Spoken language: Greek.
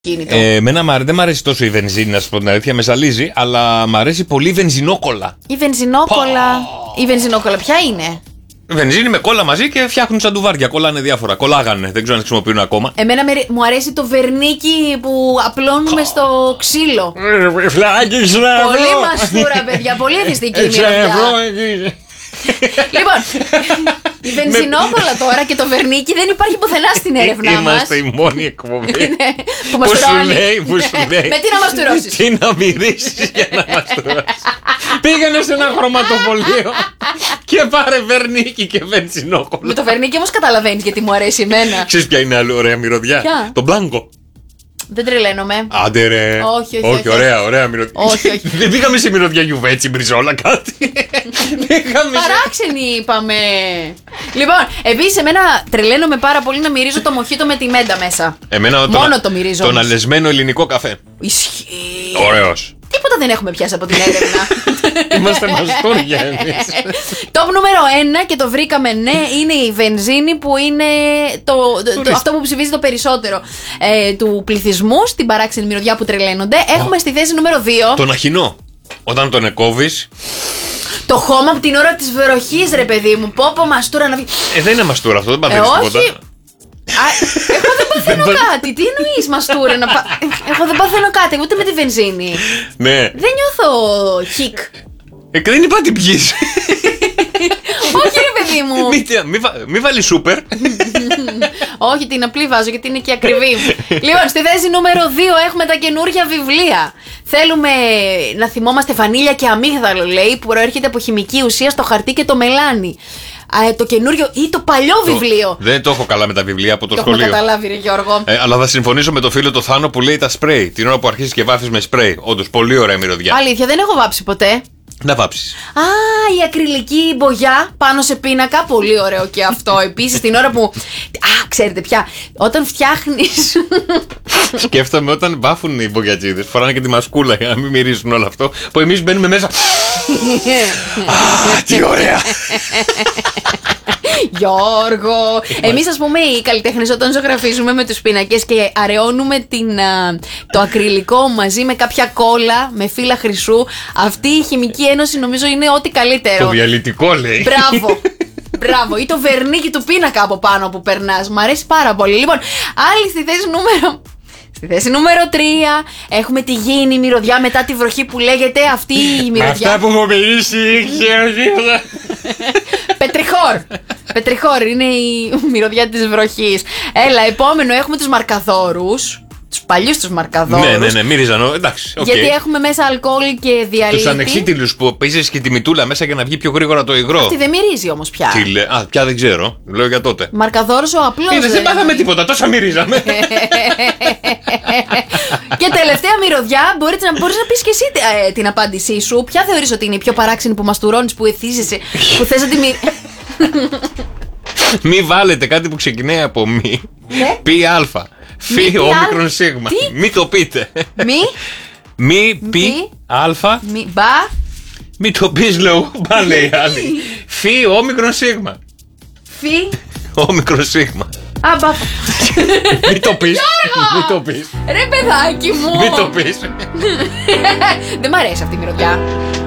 Εμένα δεν μ' αρέσει τόσο η βενζίνη, να σου πω την αλήθεια, με ζαλίζει, αλλά μ' αρέσει πολύ η βενζινόκολα. Η βενζινόκολα. Η βενζινόκολα ποια είναι? Βενζίνη με κόλλα μαζί και φτιάχνουν σαντουβάρια. Κολλάνε διάφορα. Κολλάγανε. Δεν ξέρω αν χρησιμοποιούν ακόμα. Εμένα μου αρέσει το βερνίκι που απλώνουμε στο ξύλο. Πολύ μαστούρα, παιδιά. Πολύ εθιστική η μυρωδιά. Λοιπόν, η βενζινόκολα τώρα και το βερνίκι δεν υπάρχει πουθενά στην έρευνά μας. Είμαστε η μόνη εκπομπή που σου λέει με τι να μαστουρώσεις. Τι να μυρίσεις για να μαστουρώσεις. Πήγαινε σε ένα χρωματοπωλείο και πάρε βερνίκι και βενζινόκολα. Με το βερνίκι όμως καταλαβαίνεις γιατί μου αρέσει εμένα. Ξέρεις ποια είναι άλλη ωραία μυρωδιά? Το μπλάνκο. Δεν τρελαίνομαι. Άντε ρε. Όχι. Ωραία μυρωδιά. Όχι. Δεν πήγαμε σε μυρωδιά γιουβέτσι, μπριζόλα, κάτι. Παράξενοι είπαμε. Λοιπόν, επίσης εμένα τρελαίνομαι πάρα πολύ να μυρίζω το μοχίτο με τη μέντα μέσα. Μόνο το μυρίζω. Τον αλεσμένο ελληνικό καφέ. Ισχύει. Ωραίος. Τίποτα δεν έχουμε πιάσει από την έρευνα. Είμαστε μαστούρια εμείς. Το νούμερο 1 και το βρήκαμε, ναι, είναι η βενζίνη που είναι αυτό που ψηφίζει το περισσότερο του πληθυσμού στην παράξενη μυρωδιά που τρελαίνονται. Έχουμε στη θέση νούμερο 2 τον αχινό. Όταν τον εκόβεις. Το χώμα από την ώρα της βροχής, ρε παιδί μου. Πόπο μαστούρα να βγει. Δεν είναι μαστούρα αυτό, δεν παθαίνεις τίποτα. Εγώ δεν παθαίνω κάτι. Τι εννοείς μαστούρα? Εγώ δεν παθαίνω κάτι, ούτε με τη βενζίνη. Ναι. Δεν νιώθω χικ. Δεν είπα τι πιείς. Όχι ρε παιδί μου. Μη βάλει σούπερ. Όχι, την απλή βάζω γιατί είναι και ακριβή. Λοιπόν, στη θέση νούμερο 2 έχουμε τα καινούργια βιβλία. Θέλουμε να θυμόμαστε βανίλια και αμύγδαλο, λέει, που προέρχεται από χημική ουσία στο χαρτί και το μελάνι. Το καινούριο ή το παλιό βιβλίο. Δεν το έχω καλά με τα βιβλία από το σχολείο. Το έχω καταλάβει, ρε Γιώργο. Αλλά θα συμφωνήσω με το φίλο το Θάνο που λέει τα σπρέι. Την ώρα που αρχίσεις και βάφεις με σπρέι. Όντως, πολύ ωραία μυρωδιά. Αλήθεια, δεν έχω βάψει ποτέ. Να βάψεις. Η ακριλική μπογιά πάνω σε πίνακα. Πολύ ωραίο και αυτό. Επίσης την ώρα που. Ξέρετε πια. Όταν φτιάχνεις. Σκέφτομαι όταν βάφουν οι μπογιατζίδες. Φοράνε και τη μασκούλα για να μην μυρίζουν όλο αυτό. Που εμείς μπαίνουμε μέσα. Τι ωραία. Γιώργο, εμείς ας πούμε οι καλλιτέχνες όταν ζωγραφίζουμε με τους πίνακες και αραιώνουμε το ακριλικό μαζί με κάποια κόλλα, με φύλλα χρυσού, αυτή η χημική ένωση νομίζω είναι ό,τι καλύτερο. Το διαλυτικό λέει. Μπράβο, ή το βερνίκι του πίνακα από πάνω που περνάς. Μ' αρέσει πάρα πολύ. Λοιπόν, άλλη στη θέση νούμερο 3 έχουμε τη γήινη μυρωδιά μετά τη βροχή που λέγεται αυτή η μυρωδιά. Αυτά που έχω μυρίσει. Πετριχώρ είναι η μυρωδιά της βροχής. Έλα, επόμενο έχουμε τους μαρκαδόρους. Τους παλιούς τους μαρκαδόρους. Ναι, μύριζαν. Εντάξει. Γιατί έχουμε μέσα αλκοόλ και διαλύτη. Τους ανεξίτηλους που πίζεις και τη μητούλα μέσα για να βγει πιο γρήγορα το υγρό. Αυτή δεν μυρίζει όμως πια. Τι λέει? Πια δεν ξέρω. Λέω για τότε. Μαρκαδόρος ο απλός. Δεν πάθαμε τίποτα. Τόσα μυρίζαμε. Και τελευταία μυρωδιά, μπορείς να πεις και εσύ την απάντησή σου. Ποια θεωρείς ότι είναι η πιο παράξενη που μαστουρώνεις, που εθίζεσαι, που θες να τη Μη βάλετε κάτι που ξεκινάει από μη. Πι αλφα. Φι όμικρον σίγμα. Μη το πείτε. Μη πι αλφα. Μη το πεις λέω. Μπα λέει άλλη. Φι όμικρον σίγμα. Φι όμικρον σίγμα. Μη το πεις. Μη το πεις. Ρε παιδάκι μου. Μη το πεις. Δεν μ' αρέσει αυτή η μυρωδιά.